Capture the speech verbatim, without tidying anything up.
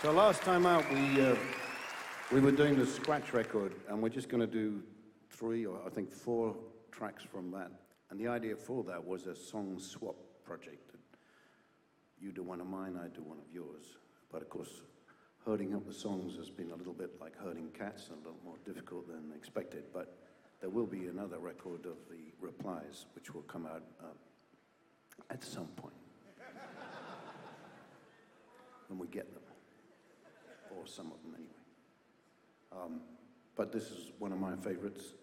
So last time out, we uh, we were doing the scratch record, and we're just going to do three or I think four tracks from that. And the idea for that was a song swap project. You do one of mine, I do one of yours. But of course, herding up the songs has been a little bit like herding cats, a little more difficult than expected. But there will be another record of the replies, which will come out uh, at some point when we get them. Or some of them anyway. Um, but this is one of my favorites.